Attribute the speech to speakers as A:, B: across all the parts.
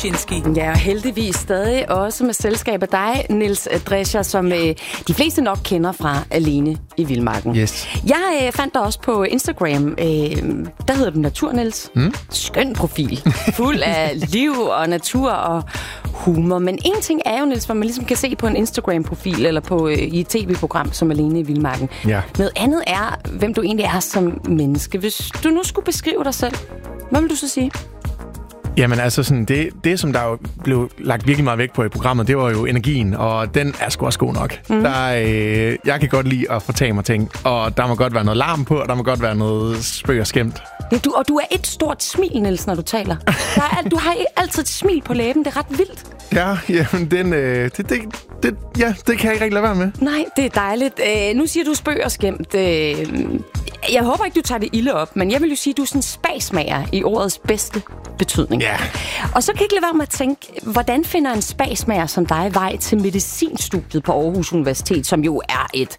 A: Ja, og heldigvis stadig også med selskab af dig, Niels Drescher, som de fleste nok kender fra Alene i Vildmarken.
B: Yes.
A: Jeg fandt dig også på Instagram. Der hedder du Natur-Niels. Skøn profil. Fuld af liv og natur og humor. Men en ting er jo, Niels, hvad man ligesom kan se på en Instagram-profil eller på i et tv-program som Alene i Vildmarken.
B: Ja.
A: Noget andet er, hvem du egentlig er som menneske. Hvis du nu skulle beskrive dig selv, hvad vil du så sige?
B: Jamen altså sådan, det som der jo blev lagt virkelig meget vægt på i programmet, det var jo energien, og den er sgu også god nok. Jeg kan godt lide at fortage mig ting, og der må godt være noget larm på, og der må godt være noget spøg og skæmt.
A: Ja, du er et stort smil, Niels, når du taler. Du har altid et smil på læben, det er ret vildt.
B: Ja, jamen det kan jeg ikke rigtig lade være med.
A: Nej, det er dejligt. Nu siger du spøg og skæmt. Jeg håber ikke, du tager det ilde op, men jeg vil jo sige, at du er sådan en spasmager i ordets bedste betydning.
B: Ja.
A: Og så kan jeg ikke lade være med at tænke, hvordan finder en spasmager som dig vej til medicinstudiet på Aarhus Universitet, som jo er et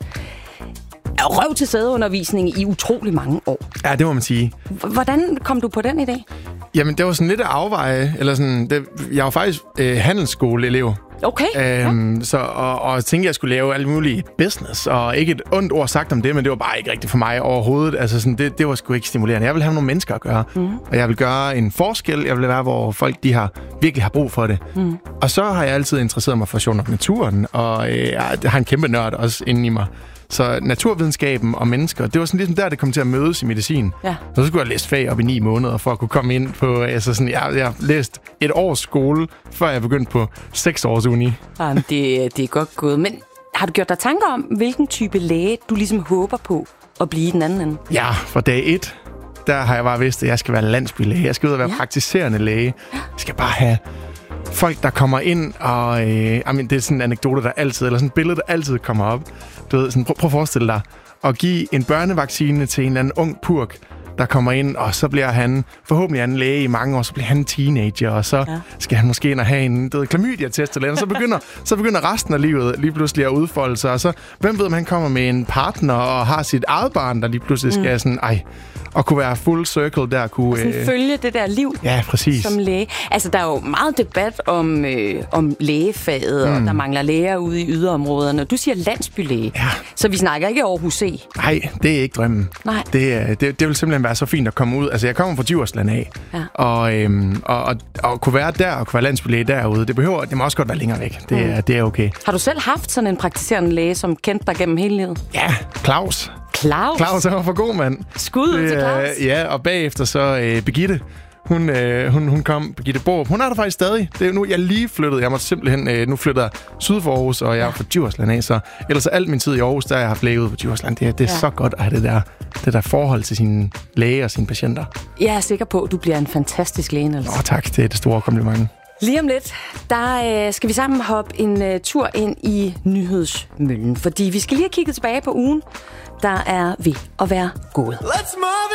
A: røv til sædeundervisning i utrolig mange år?
B: Ja, det må man sige.
A: Hvordan kom du på den i dag?
B: Jamen, det var sådan lidt at afveje, eller sådan, jeg var faktisk handelsskoleelev.
A: Okay.
B: Og tænkte, jeg skulle lave alt muligt business, og ikke et ondt ord sagt om det, men det var bare ikke rigtigt for mig overhovedet. Altså sådan, det var sgu ikke stimulerende. Jeg ville have nogle mennesker at gøre, og jeg vil gøre en forskel. Jeg vil være, hvor folk virkelig har brug for det. Og så har jeg altid interesseret mig for sjovt nok naturen, og jeg har en kæmpe nørd også inde i mig. Så naturvidenskaben og mennesker, det var sådan ligesom der, det kom til at mødes i medicin. Ja. Og så skulle jeg læse fag op i 9 måneder for at kunne komme ind på... Altså sådan, jeg har læst 1 års skole, før jeg begyndte på 6 års uni.
A: Jamen, det er godt gået. Men har du gjort dig tanker om, hvilken type læge, du ligesom håber på at blive i den anden ende?
B: Ja, fra dag 1, der har jeg bare vidst, at jeg skal være landsbylæge. Jeg skal ud og være praktiserende læge. Jeg skal bare have... folk, der kommer ind, og det er sådan en anekdote, der altid, eller sådan et billede, der altid kommer op. Du ved, sådan, prøv at forestille dig at give en børnevaccine til en eller anden ung purk, der kommer ind, og så bliver han forhåbentlig en læge i mange år, så bliver han en teenager, og så skal han måske ind og have en klamydia-test eller andet, så begynder resten af livet lige pludselig at udfolde sig, og så, hvem ved, om han kommer med en partner og har sit eget barn, der lige pludselig skal sådan, og kunne være full circle der. Kunne
A: sådan følge det der liv som læge. Altså, der er jo meget debat om lægefaget, og der mangler læger ude i yderområderne. Du siger landsbylæge, så vi snakker ikke Aarhus C.
B: Nej, det er ikke drømmen.
A: Nej.
B: Det vil simpelthen være så fint at komme ud. Altså, jeg kommer fra Djursland af, og kunne være der, og kunne være landsbylæge derude, det må også godt være længere væk. Det er okay.
A: Har du selv haft sådan en praktiserende læge, som kendte dig gennem hele livet?
B: Ja, Claus.
A: Claus,
B: han var for god, mand.
A: Skud til Claus.
B: Ja, og bagefter så Birgitte. Hun kom, Birgitte Borup. Hun er der faktisk stadig. Det er nu, jeg lige flyttede. Jeg måtte simpelthen, nu flytter syd for Aarhus, og jeg er fra Djursland af. Så ellers alt min tid i Aarhus, der har jeg haft læge ude på Djursland. Det er så godt at have det der forhold til sine læger og sine patienter. Jeg
A: er sikker på, at du bliver en fantastisk læge, Niels.
B: Tak, det er det store kompliment.
A: Lige om lidt, der skal vi sammen hoppe en tur ind i nyhedsmøllen. Fordi vi skal lige have kigget tilbage på ugen, der er ved at være gået.